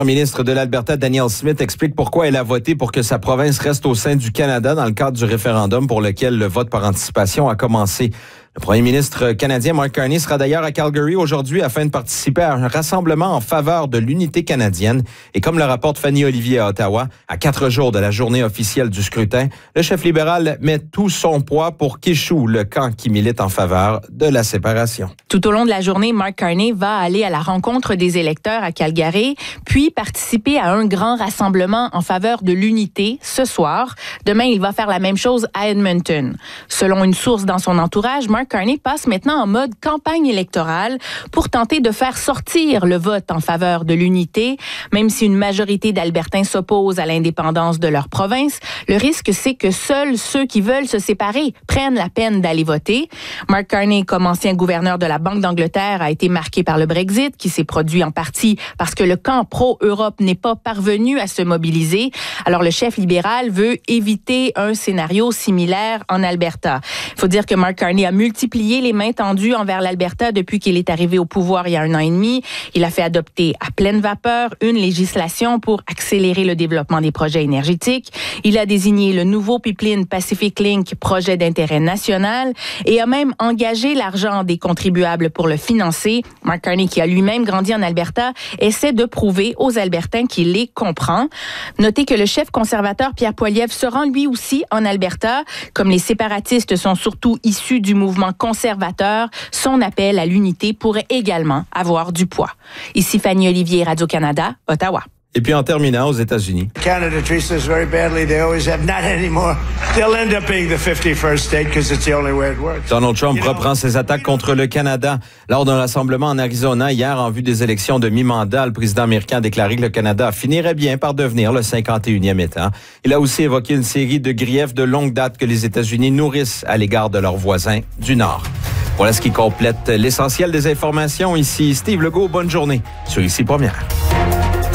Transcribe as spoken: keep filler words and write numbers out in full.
Le ministre de l'Alberta, Danielle Smith, explique pourquoi elle a voté pour que sa province reste au sein du Canada dans le cadre du référendum pour lequel le vote par anticipation a commencé. Le premier ministre canadien Mark Carney sera d'ailleurs à Calgary aujourd'hui afin de participer à un rassemblement en faveur de l'unité canadienne. Et comme le rapporte Fanny Olivier à Ottawa, à quatre jours de la journée officielle du scrutin, le chef libéral met tout son poids pour qu'échoue le camp qui milite en faveur de la séparation. Tout au long de la journée, Mark Carney va aller à la rencontre des électeurs à Calgary, puis participer à un grand rassemblement en faveur de l'unité ce soir. Demain, il va faire la même chose à Edmonton. Selon une source dans son entourage, Mark Carney passe maintenant en mode campagne électorale pour tenter de faire sortir le vote en faveur de l'unité. Même si une majorité d'Albertains s'opposent à l'indépendance de leur province, le risque, c'est que seuls ceux qui veulent se séparer prennent la peine d'aller voter. Mark Carney, comme ancien gouverneur de la Banque d'Angleterre, a été marqué par le Brexit, qui s'est produit en partie parce que le camp pro-Europe n'est pas parvenu à se mobiliser. Alors, le chef libéral veut éviter un scénario similaire en Alberta. Il faut dire que Mark Carney a multiplié les mains tendues envers l'Alberta depuis qu'il est arrivé au pouvoir il y a un an et demi. Il a fait adopter à pleine vapeur une législation pour accélérer le développement des projets énergétiques. Il a désigné le nouveau pipeline Pacific Link, projet d'intérêt national, et a même engagé l'argent des contribuables pour le financer. Mark Carney, qui a lui-même grandi en Alberta, essaie de prouver aux Albertains qu'il les comprend. Notez que le chef conservateur Pierre Poilievre se rend lui aussi en Alberta. Comme les séparatistes sont surtout issus du mouvement conservateur, son appel à l'unité pourrait également avoir du poids. Ici Fanny Olivier, Radio-Canada, Ottawa. Et puis en terminant aux États-Unis. Canada treats us very badly. They always have, not anymore. They'll end up being the fifty-first state because it's the only way it works. Donald Trump reprend ses attaques contre le Canada. Lors d'un rassemblement en Arizona hier en vue des élections de mi-mandat, le président américain a déclaré que le Canada finirait bien par devenir le cinquante et unième État. Il a aussi évoqué une série de griefs de longue date que les États-Unis nourrissent à l'égard de leurs voisins du Nord. Voilà ce qui complète l'essentiel des informations. Ici Steve Legault, bonne journée sur Ici Première.